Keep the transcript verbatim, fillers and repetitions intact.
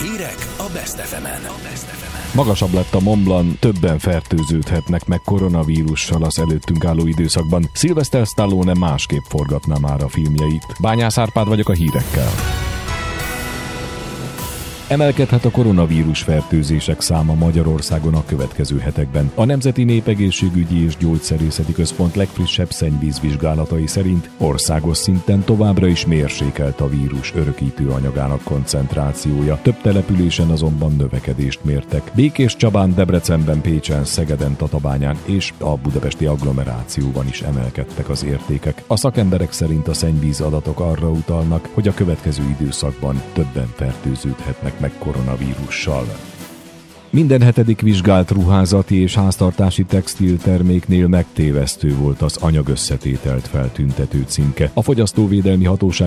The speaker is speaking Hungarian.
Hírek a Best ef emen. Magasabb lett a Mont Blanc, többen fertőződhetnek meg koronavírussal az előttünk álló időszakban. Sylvester Stallone másképp forgatná már a filmjeit. Bányász Árpád vagyok a hírekkel. Emelkedhet a koronavírus fertőzések száma Magyarországon a következő hetekben. A Nemzeti Népegészségügyi és Gyógyszerészeti Központ legfrissebb szennyvízvizsgálatai szerint országos szinten továbbra is mérsékelt a vírus örökítő anyagának koncentrációja. Több településen azonban növekedést mértek. Békéscsabán, Debrecenben, Pécsen, Szegeden, Tatabányán és a budapesti agglomerációban is emelkedtek az értékek. A szakemberek szerint a szennyvíz adatok arra utalnak, hogy a következő időszakban többen fertőződhetnek meg koronavírussal. Minden hetedik vizsgált ruházati és háztartási textilterméknél megtévesztő volt az anyagösszetételt feltüntető címke. A Fogyasztóvédelmi Hatóság